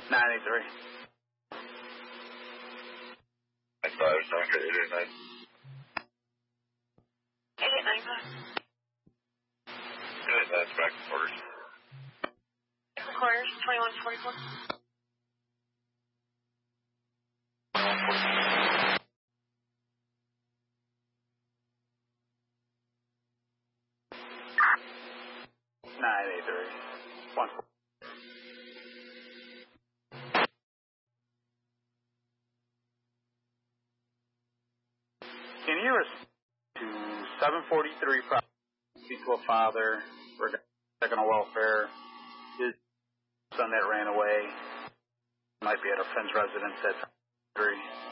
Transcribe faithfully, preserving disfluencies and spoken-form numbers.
nine eight three. nine five, nine eight eight nine. eight eight nine five. And that's back to quarters. Quarters, twenty-one forty-four. nine eight three. One. Can you respond to seven forty-three, speak to a father regarding welfare? His son that ran away might be at a friend's residence at three.